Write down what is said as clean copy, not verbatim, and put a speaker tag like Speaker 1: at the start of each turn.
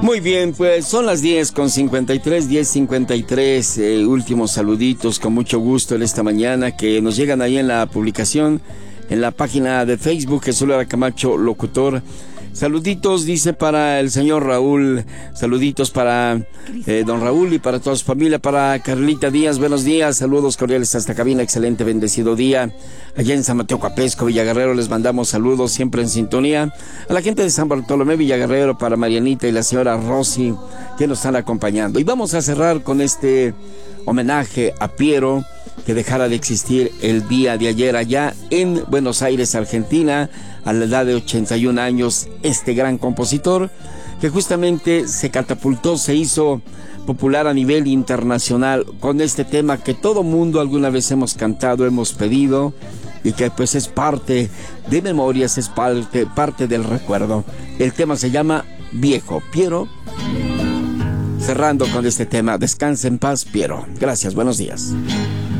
Speaker 1: Muy bien, pues son las 10:53, 10:53. Últimos saluditos con mucho gusto en esta mañana que nos llegan ahí en la publicación, en la página de Facebook, Jesús Lara Camacho, locutor. Saluditos, dice, para el señor Raúl, saluditos para don Raúl y para toda su familia, para Carlita Díaz, buenos días, saludos cordiales hasta cabina, excelente, bendecido día. Allá en San Mateo Capesco, Villaguerrero, les mandamos saludos, siempre en sintonía. A la gente de San Bartolomé, Villaguerrero, para Marianita y la señora Rosy, que nos están acompañando. Y vamos a cerrar con este homenaje a Piero, que dejara de existir el día de ayer allá en Buenos Aires, Argentina, a la edad de 81 años, este gran compositor que justamente se catapultó, se hizo popular a nivel internacional con este tema que todo mundo alguna vez hemos cantado, hemos pedido y que pues es parte de memorias, es parte del recuerdo. El tema se llama Viejo. Piero, cerrando con este tema, descansa en paz, Piero. Gracias, buenos días.